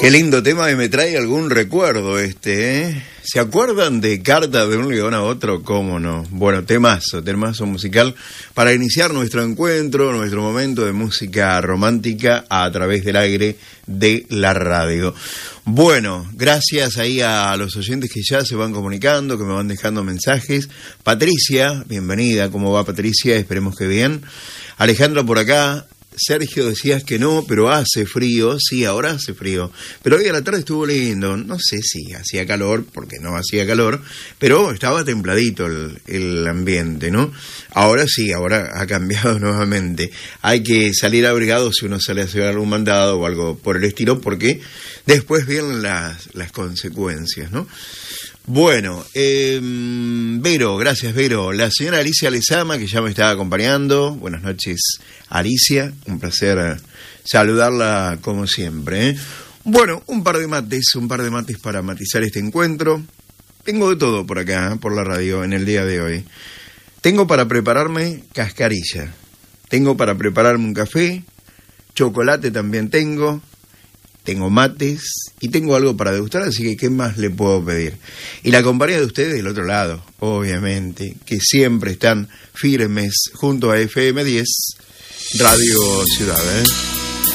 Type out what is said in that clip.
Qué lindo tema y me trae algún recuerdo ¿eh? ¿Se acuerdan de Carta de un león a otro? ¿Cómo no? Bueno, temazo musical para iniciar nuestro encuentro, nuestro momento de música romántica a través del aire de la radio. Bueno, gracias ahí a los oyentes que ya se van comunicando, que me van dejando mensajes. Patricia, bienvenida, ¿cómo va Patricia? Esperemos que bien. Alejandra por acá. Sergio, decías que no, pero hace frío. Sí, ahora hace frío. Pero hoy a la tarde estuvo lindo. No sé si hacía calor, porque no hacía calor, pero estaba templadito el ambiente, ¿no? Ahora sí, ahora ha cambiado nuevamente. Hay que salir abrigado si uno sale a hacer algún mandado o algo por el estilo, porque después vienen las consecuencias, ¿no? Bueno, Vero, gracias Vero. La señora Alicia Lezama, que ya me estaba acompañando. Buenas noches, Alicia. Un placer saludarla como siempre, ¿eh? Bueno, un par de mates para matizar este encuentro. Tengo de todo por acá, por la radio, en el día de hoy. Tengo para prepararme cascarilla. Tengo para prepararme un café. Chocolate también tengo mates y tengo algo para degustar, así que ¿qué más le puedo pedir? Y la compañía de ustedes del otro lado, obviamente, que siempre están firmes junto a FM10 Radio Ciudad, ¿eh?